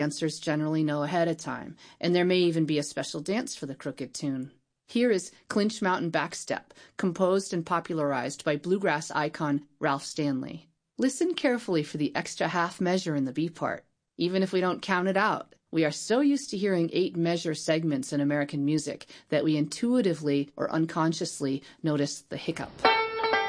dancers generally know ahead of time, and there may even be a special dance for the crooked tune. Here is Clinch Mountain Backstep, composed and popularized by bluegrass icon Ralph Stanley. Listen carefully for the extra half measure in the B part, even if we don't count it out. We are so used to hearing 8-measure segments in American music that we intuitively or unconsciously notice the hiccup.